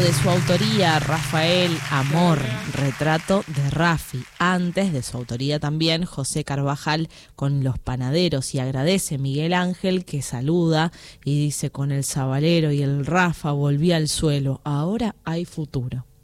de su autoría, Rafael Amor, retrato de Rafi. Antes de su autoría también, José Carvajal con Los Panaderos, y agradece Miguel Ángel, que saluda y dice: con el Sabalero y el Rafa volví al suelo, ahora hay futuro.